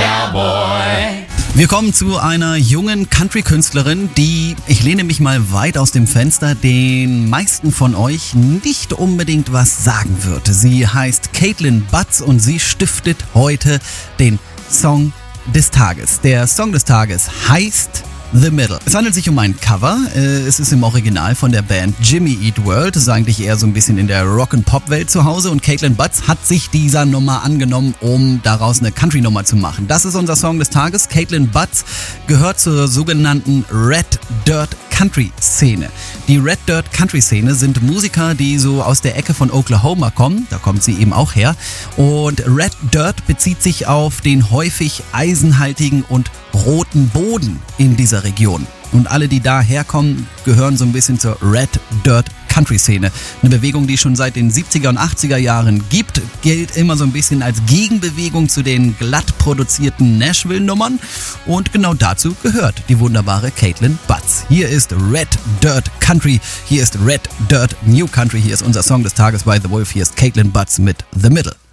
cowboy. Wir kommen zu einer jungen Country-Künstlerin, die, ich lehne mich mal weit aus dem Fenster, den meisten von euch nicht unbedingt was sagen wird. Sie heißt Caitlin Butts und sie stiftet heute den Song des Tages. Der Song des Tages heißt The Middle. Es handelt sich um ein Cover. Es ist im Original von der Band Jimmy Eat World. Das ist eigentlich eher so ein bisschen in der Rock-and-Pop-Welt zu Hause. Und Caitlin Butts hat sich dieser Nummer angenommen, um daraus eine Country-Nummer zu machen. Das ist unser Song des Tages. Caitlin Butts gehört zur sogenannten Red Dirt Country-Szene. Die Red Dirt Country-Szene sind Musiker, die so aus der Ecke von Oklahoma kommen. Da kommt sie eben auch her. Und Red Dirt bezieht sich auf den häufig eisenhaltigen und roten Boden in dieser Region. Und alle, die da herkommen, gehören so ein bisschen zur Red Dirt Country-Szene. Eine Bewegung, die es schon seit den 70er und 80er Jahren gibt, gilt immer so ein bisschen als Gegenbewegung zu den glatt produzierten Nashville-Nummern. Und genau dazu gehört die wunderbare Caitlin Butts. Hier ist Red Dirt Country, hier ist Red Dirt New Country, hier ist unser Song des Tages bei The Wolf, hier ist Caitlin Butts mit The Middle.